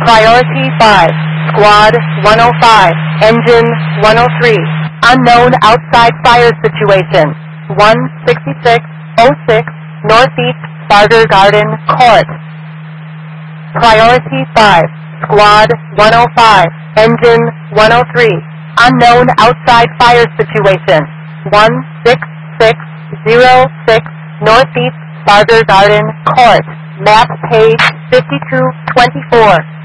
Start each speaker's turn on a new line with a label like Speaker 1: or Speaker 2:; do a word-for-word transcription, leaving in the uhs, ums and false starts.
Speaker 1: Priority five, Squad one oh five, Engine one oh three. Unknown outside fire situation. one sixty-six oh six Northeast Barter Garden Court. Priority five, Squad one oh five, Engine one oh three. Unknown outside fire situation. one six six oh six Northeast Barter Garden Court. Map page fifty-two twenty-four.